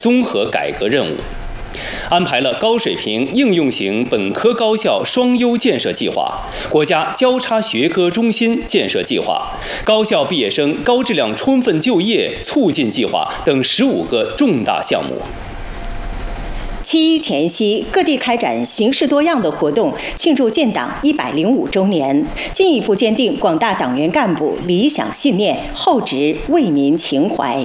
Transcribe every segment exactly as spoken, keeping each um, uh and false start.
综合改革任务，安排了高水平应用型本科高校双优建设计划、国家交叉学科中心建设计划、高校毕业生高质量充分就业促进计划等十五个重大项目。 七一前夕，各地开展形式多样的活动，庆祝建党一百零五周年，进一步坚定广大党员干部理想信念，厚植为民情怀。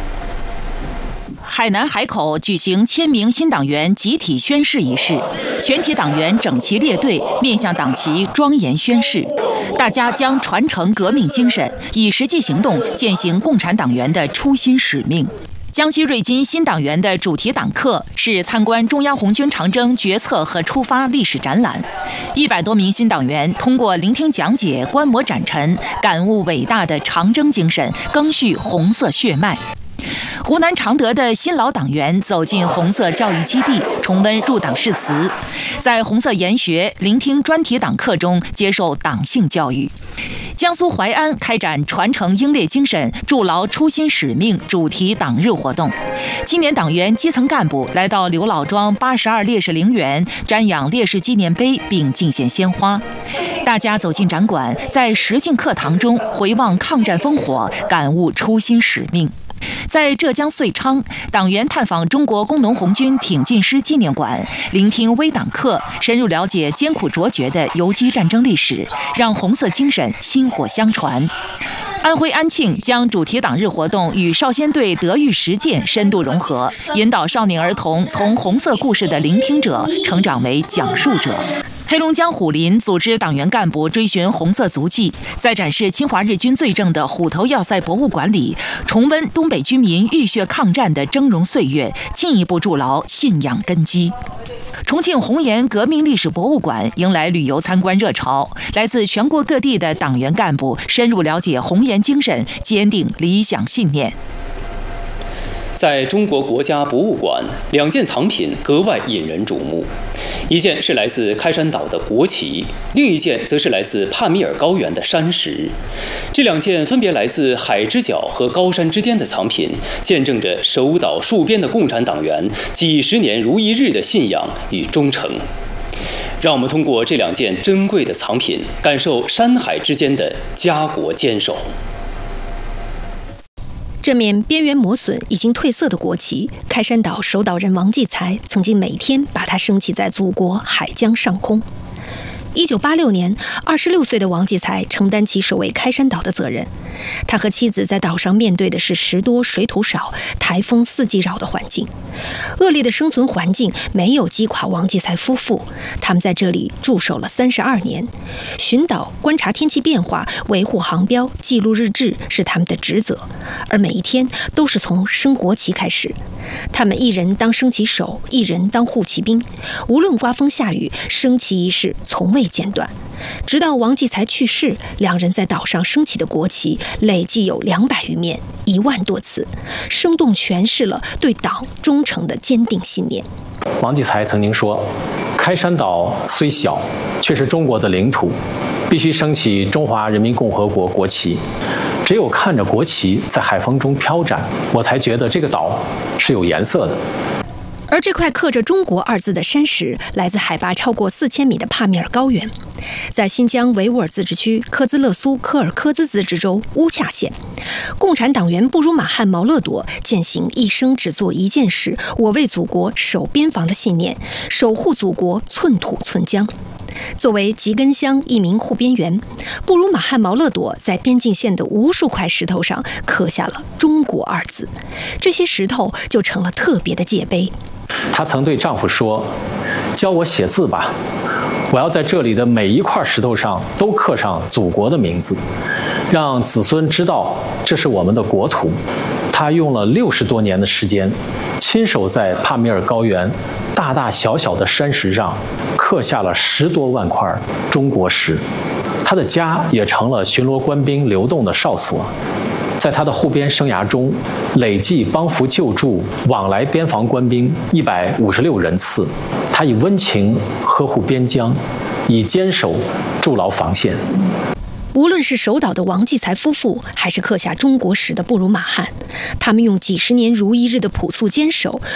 海南海口举行千名新党员集体宣誓仪式，全体党员整齐列队，面向党旗庄严宣誓。大家将传承革命精神，以实际行动践行共产党员的初心使命。江西瑞金新党员的主题党课是参观中央红军长征决策和出发历史展览，一百多名新党员通过聆听讲解、观摩展陈，感悟伟大的长征精神，赓续红色血脉。湖南常德的新老党员走进红色教育基地，重温入党誓词，在红色研学、聆听专题党课中接受党性教育。江苏淮安开展传承英烈精神、筑牢初心使命主题党日活动，青年党员基层干部来到刘老庄八十二烈士陵园，瞻仰烈士纪念碑并敬献鲜花。大家走进展馆，在实境课堂中回望抗战烽火，感悟初心使命。在浙江遂昌，党员探访中国工农红军挺进师纪念馆，聆听微党课，深入了解艰苦卓绝的游击战争历史，让红色精神薪火相传。安徽安庆将主题党日活动与少先队德育实践深度融合，引导少年儿童从红色故事的聆听者成长为讲述者。黑龙江虎林组织党员干部追寻红色足迹，在展示侵华日军罪证的虎头要塞博物馆里，重温东北居民浴血抗战的峥嵘岁月，进一步筑牢信仰根基。重庆红岩革命历史博物馆迎来旅游参观热潮，来自全国各地的党员干部深入了解红岩精神，坚定理想信念。 在中国国家博物馆，两件藏品格外引人瞩目，一件是来自开山岛的国旗，另一件则是来自帕米尔高原的山石。这两件分别来自海之角和高山之巅的藏品，见证着守岛戍边的共产党员几十年如一日的信仰与忠诚。让我们通过这两件珍贵的藏品，感受山海之间的家国坚守。 这面边缘磨损、已经褪色的国旗，开山岛守岛人王继才曾经每天把它升起在祖国海疆上空。一九八六年，二十六岁的王继才承担起守卫开山岛的责任。他和妻子在岛上面对的是石多、水土少、台风四季扰的环境。恶劣的生存环境没有击垮王继才夫妇，他们在这里驻守了三十二年，巡岛、观察天气变化、维护航标、记录日志是他们的职责，而每一天都是从升国旗开始。他们一人当升旗手，一人当护旗兵，无论刮风下雨，升旗仪式从未间断。直到王继才去世，两人在岛上升起的国旗累计有两百余面，一万多次，生动诠释了对党忠诚的坚定信念。 王继才曾经说，开山岛虽小，却是中国的领土，必须升起中华人民共和国国旗。只有看着国旗在海风中飘展，我才觉得这个岛是有颜色的。 而这块刻着中国二字的山石来自海拔超过四千米的帕米尔高原，在新疆维吾尔自治区科兹勒苏科尔科兹自治州乌恰县，共产党员布如马汉毛勒朵践行一生只做一件事，我为祖国守边防的信念，守护祖国寸土寸疆。作为吉根乡一名护边员，布如马汉毛勒朵在边境线的无数块石头上刻下了中国二字，这些石头就成了特别的界碑。 她曾对丈夫说，教我写字吧，我要在这里的每一块石头上都刻上祖国的名字，让子孙知道这是我们的国土。她用了六十多年的时间，亲手在帕米尔高原大大小小的山石上刻下了十多万块中国石。她的家也成了巡逻官兵流动的哨所。在他的护边生涯中，累计帮扶救助往来边防官兵一百五十六人次。他以温情呵护边疆，以坚守筑牢防线。 无论是守岛的王继才夫妇，还是刻下中国史的布鲁马汉，他们用几十年如一日的朴素坚守，